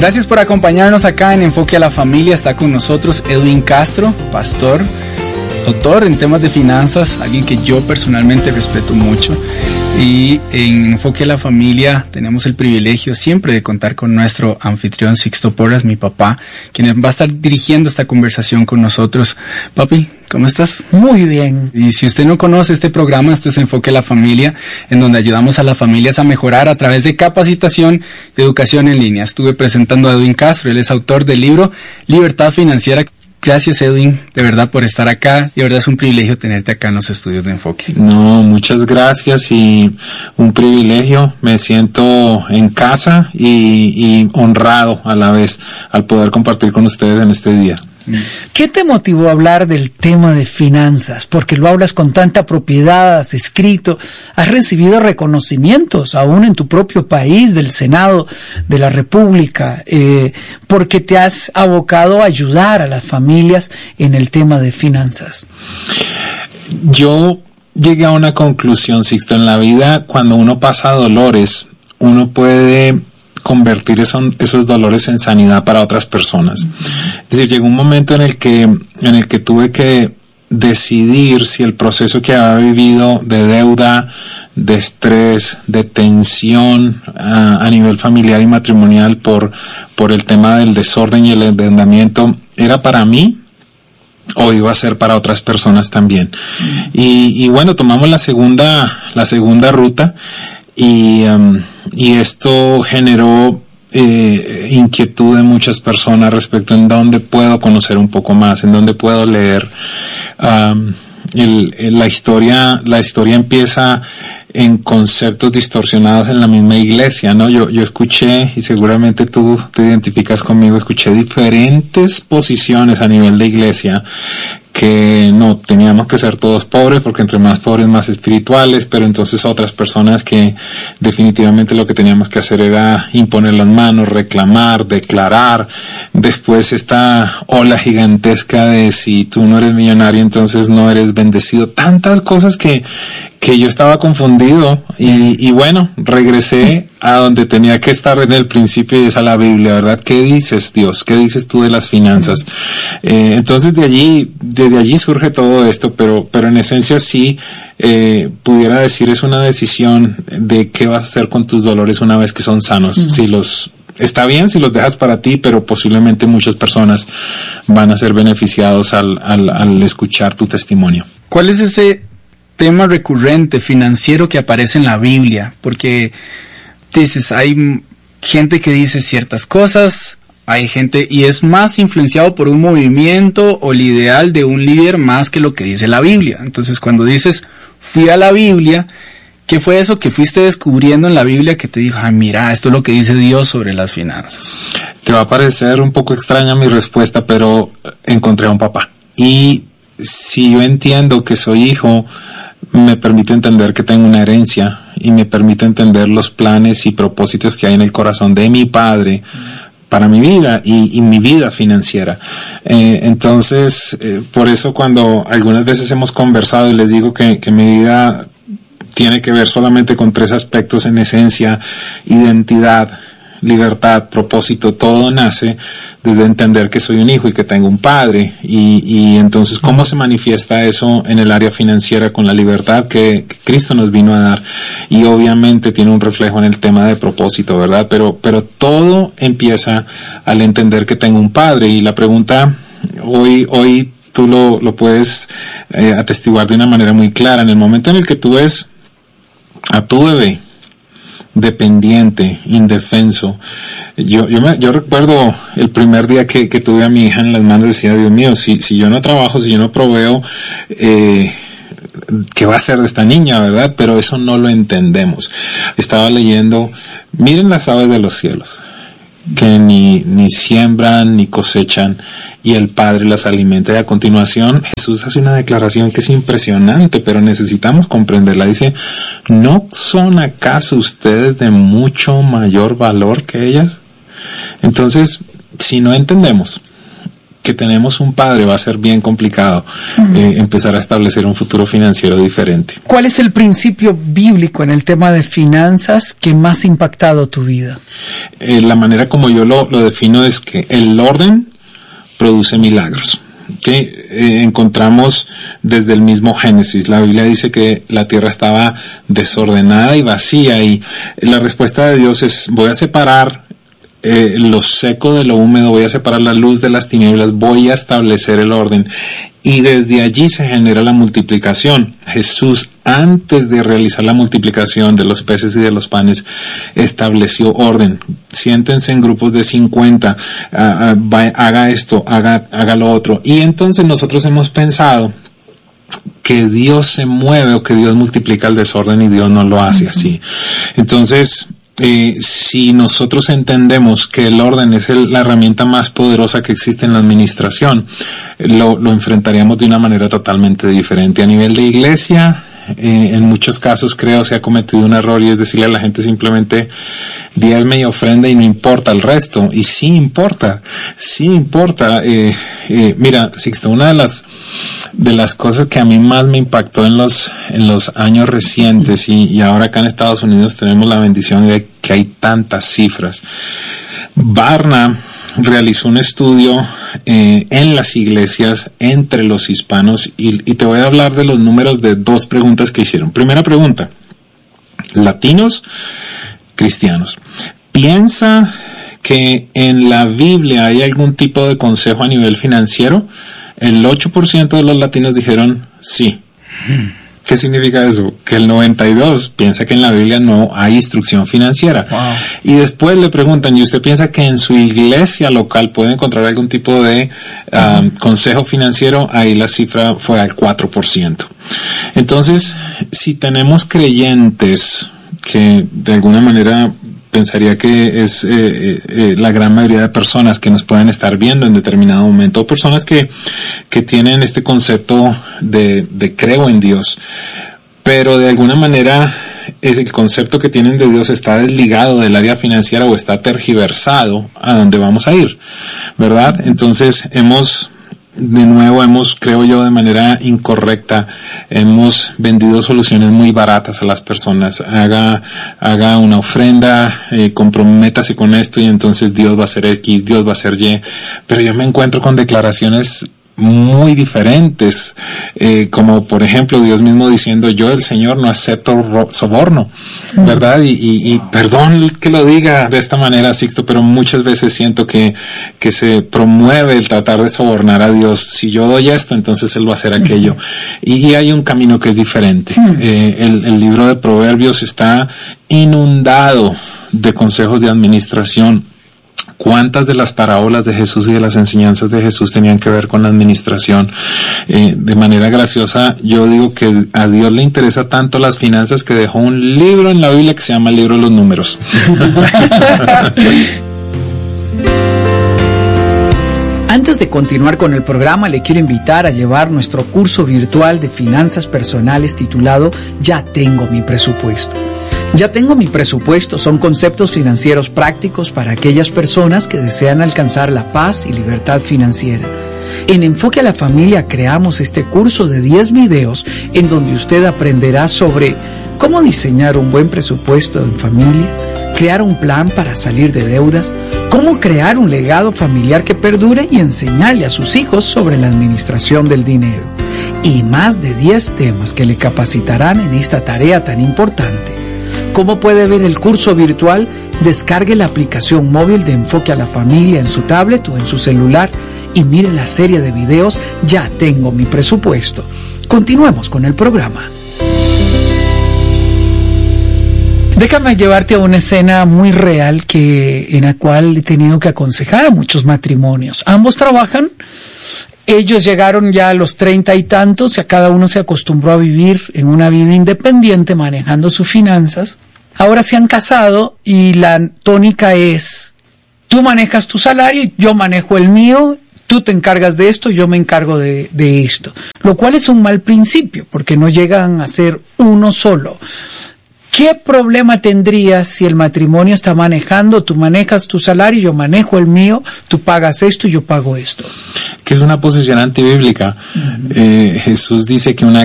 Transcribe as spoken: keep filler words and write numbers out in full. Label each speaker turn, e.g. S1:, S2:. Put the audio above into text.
S1: Gracias por acompañarnos acá en Enfoque a la Familia. Está con nosotros Edwin Castro, pastor, autor en temas de finanzas, alguien que yo personalmente respeto mucho. Y en Enfoque a la Familia tenemos el privilegio siempre de contar con nuestro anfitrión Sixto Porras, mi papá, quien va a estar dirigiendo esta conversación con nosotros. Papi, ¿cómo estás?
S2: Muy bien.
S1: Y si usted no conoce este programa, esto es Enfoque a la Familia, en donde ayudamos a las familias a mejorar a través de capacitación y educación en línea. Estuve presentando a Edwin Castro, él es autor del libro Libertad Financiera. Gracias, Edwin, de verdad, por estar acá. De verdad es un privilegio tenerte acá en los estudios de Enfoque.
S3: No, muchas gracias y un privilegio. Me siento en casa y, y honrado a la vez al poder compartir con ustedes en este día.
S2: ¿Qué te motivó a hablar del tema de finanzas? Porque lo hablas con tanta propiedad, has escrito, has recibido reconocimientos aún en tu propio país, del Senado de la República, eh, porque te has abocado a ayudar a las familias en el tema de finanzas.
S3: Yo llegué a una conclusión, Sixto, en la vida cuando uno pasa dolores, uno puede convertir esos, esos dolores en sanidad para otras personas. Es decir, llegó un momento en el que, en el que tuve que decidir si el proceso que había vivido de deuda, de estrés, de tensión a, a nivel familiar y matrimonial por, por el tema del desorden y el endeudamiento era para mí o iba a ser para otras personas también. Y, y bueno, tomamos la segunda, la segunda ruta. Y, um, y esto generó eh, inquietud en muchas personas respecto en dónde puedo conocer un poco más, en dónde puedo leer. Um, el, el, la historia, la historia empieza en conceptos distorsionados en la misma iglesia, ¿no? Yo, yo escuché, y seguramente tú te identificas conmigo, escuché diferentes posiciones a nivel de iglesia que no, teníamos que ser todos pobres porque entre más pobres más espirituales, pero entonces otras personas que definitivamente lo que teníamos que hacer era imponer las manos, reclamar, declarar. Después esta ola gigantesca de si tú no eres millonario entonces no eres bendecido. Tantas cosas que que yo estaba confundido y, y bueno, regresé a donde tenía que estar en el principio y es a la Biblia, ¿verdad? ¿Qué dices, Dios? ¿Qué dices tú de las finanzas? Eh, entonces de allí, desde allí surge todo esto, pero, pero en esencia sí, eh, pudiera decir es una decisión de qué vas a hacer con tus dolores una vez que son sanos. Uh-huh. Si los, está bien si los dejas para ti, pero posiblemente muchas personas van a ser beneficiados al, al, al escuchar tu testimonio.
S1: ¿Cuál es ese tema recurrente financiero que aparece en la Biblia? Porque dices, hay gente que dice ciertas cosas, hay gente, y es más influenciado por un movimiento o el ideal de un líder más que lo que dice la Biblia. Entonces, cuando dices, fui a la Biblia, ¿qué fue eso que fuiste descubriendo en la Biblia que te dijo, ah, mira, esto es lo que dice Dios sobre las finanzas?
S3: Te va a parecer un poco extraña mi respuesta, pero encontré a un papá. Y si yo entiendo que soy hijo, me permite entender que tengo una herencia y me permite entender los planes y propósitos que hay en el corazón de mi padre para mi vida y, y mi vida financiera. Eh, entonces, eh, por eso cuando algunas veces hemos conversado y les digo que, que mi vida tiene que ver solamente con tres aspectos en esencia: identidad, libertad, propósito, todo nace desde entender que soy un hijo y que tengo un padre. Y, y entonces, ¿cómo se manifiesta eso en el área financiera con la libertad que, que Cristo nos vino a dar? Y obviamente tiene un reflejo en el tema de propósito, ¿verdad? Pero, pero todo empieza al entender que tengo un padre. Y la pregunta, hoy, hoy tú lo, lo puedes eh, atestiguar de una manera muy clara. En el momento en el que tú ves a tu bebé dependiente, indefenso. Yo, yo me, yo recuerdo el primer día que, que tuve a mi hija en las manos, decía, Dios mío, si, si yo no trabajo, si yo no proveo, eh, ¿qué va a hacer de esta niña, verdad? Pero eso no lo entendemos. Estaba leyendo, miren las aves de los cielos, que ni, ni siembran ni cosechan, y el Padre las alimenta. Y a continuación Jesús hace una declaración que es impresionante, pero necesitamos comprenderla. Dice, ¿no son acaso ustedes de mucho mayor valor que ellas? Entonces, si no entendemos que tenemos un padre, va a ser bien complicado uh-huh. eh, empezar a establecer un futuro financiero diferente.
S2: ¿Cuál es el principio bíblico en el tema de finanzas que más ha impactado tu vida?
S3: Eh, la manera como yo lo, lo defino es que el orden produce milagros. Que eh, encontramos desde el mismo Génesis. La Biblia dice que la tierra estaba desordenada y vacía, y la respuesta de Dios es: voy a separar eh, lo seco de lo húmedo, voy a separar la luz de las tinieblas, voy a establecer el orden. Y desde allí se genera la multiplicación. Jesús, antes de realizar la multiplicación de los peces y de los panes, estableció orden. Siéntense en grupos de cincuenta, uh, uh, va, haga esto, haga, haga lo otro. Y entonces nosotros hemos pensado que Dios se mueve o que Dios multiplica el desorden, y Dios no lo hace así. Entonces, Eh, si nosotros entendemos que el orden es el, la herramienta más poderosa que existe en la administración, lo, lo enfrentaríamos de una manera totalmente diferente. A nivel de iglesia, eh, en muchos casos creo se ha cometido un error, y es decirle a la gente simplemente: diezme y ofrenda y no importa el resto. Y sí importa, sí importa. Eh, eh, mira, Sixto, una de las de las cosas que a mí más me impactó en los en los años recientes, y, y ahora acá en Estados Unidos tenemos la bendición de que hay tantas cifras. Barna realizó un estudio eh, en las iglesias entre los hispanos, y, y te voy a hablar de los números de dos preguntas que hicieron. Primera pregunta: latinos, cristianos. ¿Piensa que en la Biblia hay algún tipo de consejo a nivel financiero? El ocho por ciento de los latinos dijeron sí. ¿Qué significa eso? Que el noventa y dos por ciento piensa que en la Biblia no hay instrucción financiera. Wow. Y después le preguntan: ¿y usted piensa que en su iglesia local puede encontrar algún tipo de um, uh-huh. consejo financiero? Ahí la cifra fue al cuatro por ciento. Entonces, si tenemos creyentes que de alguna manera pensaría que es eh, eh, la gran mayoría de personas que nos pueden estar viendo en determinado momento, personas que que tienen este concepto de, de creo en Dios, pero de alguna manera es el concepto que tienen de Dios está desligado del área financiera o está tergiversado a donde vamos a ir, ¿verdad? Entonces hemos de nuevo hemos, creo yo, de manera incorrecta, hemos vendido soluciones muy baratas a las personas. Haga, haga una ofrenda, eh, comprométase con esto y entonces Dios va a hacer X, Dios va a hacer Y. Pero yo me encuentro con declaraciones muy diferentes, eh, como por ejemplo Dios mismo diciendo: yo, el Señor, no acepto soborno, ¿verdad? Y, y, y perdón que lo diga de esta manera, Sixto, pero muchas veces siento que, que se promueve el tratar de sobornar a Dios. Si yo doy esto, entonces Él va a hacer aquello. Y, y hay un camino que es diferente. Eh, el, el libro de Proverbios está inundado de consejos de administración. ¿Cuántas de las parábolas de Jesús y de las enseñanzas de Jesús tenían que ver con la administración? Eh, de manera graciosa, yo digo que a Dios le interesa tanto las finanzas que dejó un libro en la Biblia que se llama el libro de los números.
S2: Antes de continuar con el programa, le quiero invitar a llevar nuestro curso virtual de finanzas personales titulado Ya tengo mi presupuesto. Ya tengo mi presupuesto son conceptos financieros prácticos para aquellas personas que desean alcanzar la paz y libertad financiera. En Enfoque a la Familia creamos este curso de diez videos en donde usted aprenderá sobre cómo diseñar un buen presupuesto en familia, crear un plan para salir de deudas, cómo crear un legado familiar que perdure y enseñarle a sus hijos sobre la administración del dinero. Y más de diez temas que le capacitarán en esta tarea tan importante. ¿Cómo puede ver el curso virtual? Descargue la aplicación móvil de Enfoque a la Familia en su tablet o en su celular y mire la serie de videos Ya tengo mi presupuesto. Continuemos con el programa. Déjame llevarte a una escena muy real que en la cual he tenido que aconsejar a muchos matrimonios. Ambos trabajan. Ellos llegaron ya a los treinta y tantos, y a cada uno se acostumbró a vivir en una vida independiente, manejando sus finanzas. Ahora se han casado y la tónica es: tú manejas tu salario, yo manejo el mío, tú te encargas de esto, yo me encargo de, de esto. Lo cual es un mal principio, porque no llegan a ser uno solo. ¿Qué problema tendrías si el matrimonio está manejando, tú manejas tu salario, yo manejo el mío, tú pagas esto y yo pago esto?
S3: Que es una posición antibíblica. Uh-huh. eh, Jesús dice que una